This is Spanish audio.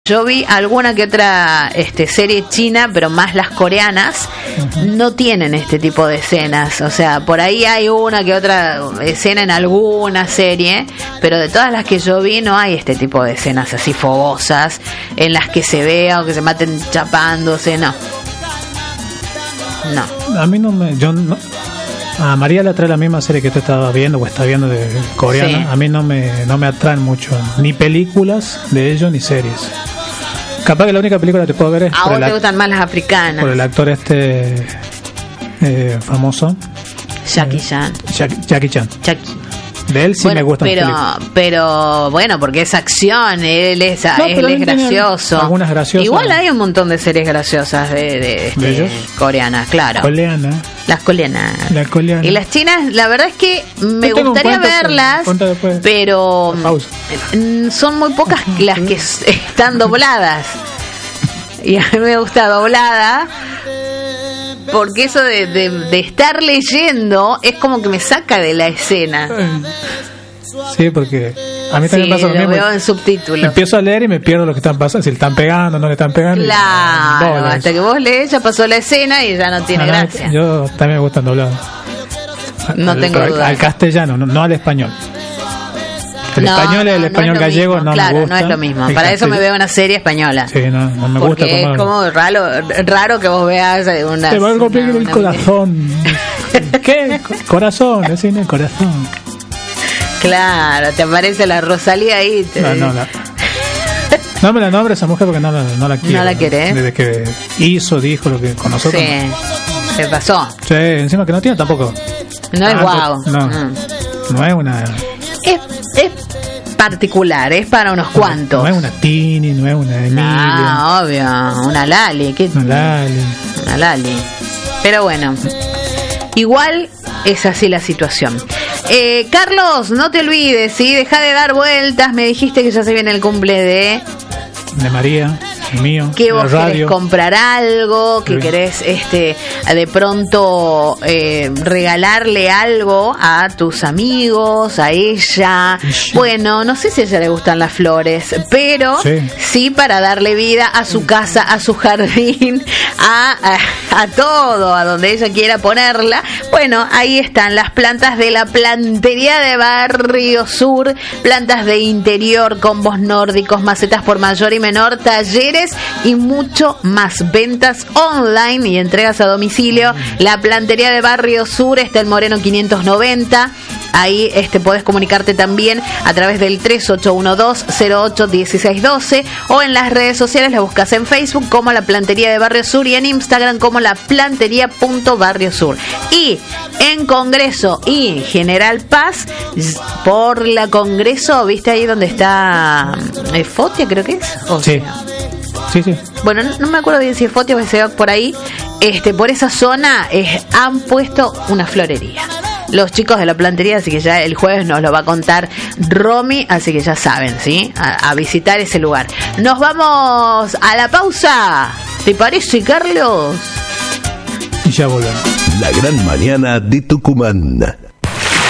Yo vi alguna que otra serie china, pero más las coreanas no tienen este tipo de escenas. O sea, por ahí hay una que otra escena en alguna serie, pero de todas las que yo vi no hay este tipo de escenas así fogosas en las que se vea o que se maten chapándose, no. A mí no me... A María le atrae la misma serie que tú estabas viendo o está viendo de coreana. Sí. A mí no me atraen mucho ni películas de ellos ni series. Capaz que la única película que te puedo ver es... ¿A vos te gustan más las africanas? Por el actor famoso. Jackie Chan. Jackie Chan. De él sí me gusta. Pero bueno, porque es acción, él es gracioso. Algunas graciosas. Igual hay un montón de series graciosas de ellos, coreanas, claro. Las coreanas. Y las chinas, la verdad es que me gustaría verlas, pero son muy pocas las que están dobladas. Y a mí me gusta doblada. Porque eso de estar leyendo es como que me saca de la escena. Sí, porque a mí también pasa lo mismo. Veo en subtítulos. Empiezo a leer y me pierdo lo que están pasando. Si le están pegando, no le están pegando. Claro, hasta que vos lees ya pasó la escena y ya no tiene gracia. Yo también me gustan doblados. No tengo duda. Al castellano, no al español. El español gallego mismo, no claro, me gusta. No es lo mismo. Para eso me veo una serie española. Sí, no me gusta. Porque es como raro que vos veas una... Te va a golpear el corazón. ¿Qué? Corazón, es en el corazón. Claro, te aparece la Rosalía ahí. No me la nombres esa mujer porque no la quiero. No la querés. Desde que dijo lo que con nosotros. Sí, se pasó. Sí, encima que no tiene tampoco. No es guau. No es una... Es particular, es para unos cuantos. No es una Tini, no es una Emilia. Obvio, una Lali. Una Lali. Pero bueno, igual es así la situación. Carlos, no te olvides, ¿sí? Deja de dar vueltas. Me dijiste que ya se viene el cumple de María, el mío. Que vos querés comprar algo, que querés de pronto regalarle algo a tus amigos, a ella. Bueno, no sé si a ella le gustan las flores, pero sí para darle vida a su casa, a su jardín, a todo, a donde ella quiera ponerla. Bueno, ahí están las plantas de la Plantería de Barrio Sur, plantas de interior, combos nórdicos, macetas por mayor y menor, talleres y mucho más. Ventas online y entregas a domicilio. La Plantería de Barrio Sur está en Moreno 590. Ahí podés comunicarte también a través del 3812-081612 o en las redes sociales. La buscas en Facebook como La Plantería de Barrio Sur y en Instagram como laplantería.barriosur. Y en Congreso y General Paz, por la Congreso, ¿viste ahí donde está Fotia, creo que es? Sí. Bueno, no me acuerdo bien si es Fotia o se va por ahí. Por esa zona han puesto una florería los chicos de la Plantería, así que ya el jueves nos lo va a contar Romy, así que ya saben, ¿sí? A visitar ese lugar. Nos vamos a la pausa. ¿Te parece, Carlos? Y ya volvemos. La gran mañana de Tucumán.